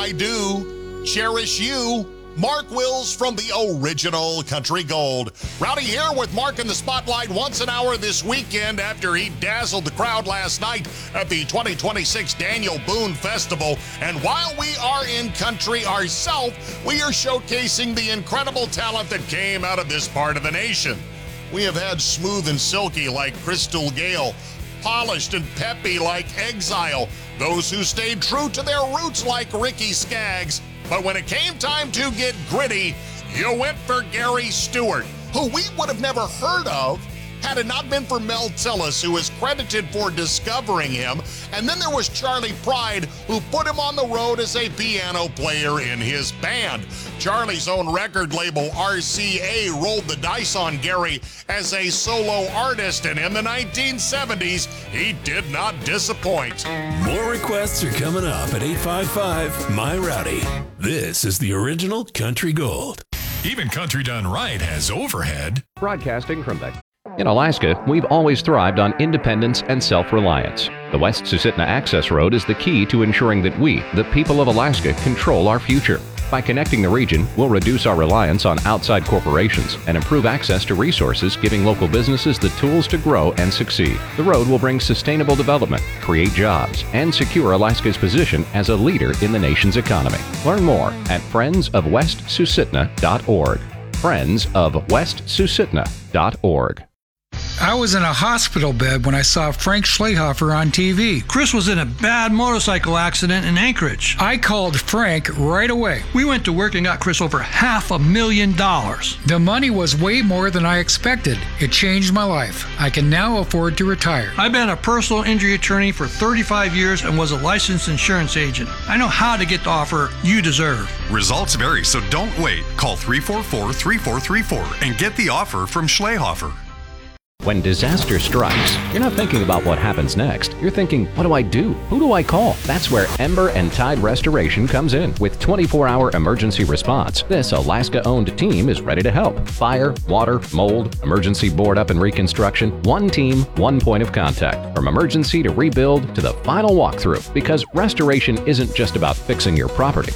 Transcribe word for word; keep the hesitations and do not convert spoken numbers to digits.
I Do, Cherish You, Mark Wills from the original Country Gold. Rowdy here with Mark in the spotlight once an hour this weekend after he dazzled the crowd last night at the twenty twenty-six Daniel Boone Festival. And while we are in country ourselves, we are showcasing the incredible talent that came out of this part of the nation. We have had smooth and silky like Crystal Gale, polished and peppy like Exile, those who stayed true to their roots like Ricky Skaggs. But when it came time to get gritty, you went for Gary Stewart, who we would have never heard of had it not been for Mel Tillis, who is credited for discovering him. And then there was Charlie Pride, who put him on the road as a piano player in his band. Charlie's own record label, R C A, rolled the dice on Gary as a solo artist, and in the nineteen seventies, he did not disappoint. More requests are coming up at eight five five, My Rowdy. This is the original Country Gold. Even Country Done Right has overhead. Broadcasting from the... In Alaska, we've always thrived on independence and self-reliance. The West Susitna Access Road is the key to ensuring that we, the people of Alaska, control our future. By connecting the region, we'll reduce our reliance on outside corporations and improve access to resources, giving local businesses the tools to grow and succeed. The road will bring sustainable development, create jobs, and secure Alaska's position as a leader in the nation's economy. Learn more at friends of west susitna dot org. friends of west susitna dot org. I was in a hospital bed when I saw Frank Schlehofer on T V. Chris was in a bad motorcycle accident in Anchorage. I called Frank right away. We went to work and got Chris over half a million dollars. The money was way more than I expected. It changed my life. I can now afford to retire. I've been a personal injury attorney for thirty-five years and was a licensed insurance agent. I know how to get the offer you deserve. Results vary, so don't wait. Call three four four, three four three four and get the offer from Schlehofer. When disaster strikes, you're not thinking about what happens next. You're thinking, what do I do? Who do I call? That's where Ember and Tide Restoration comes in. With twenty-four hour emergency response, this Alaska-owned team is ready to help. Fire, water, mold, emergency board up and reconstruction. One team, one point of contact. From emergency to rebuild to the final walkthrough. Because restoration isn't just about fixing your property.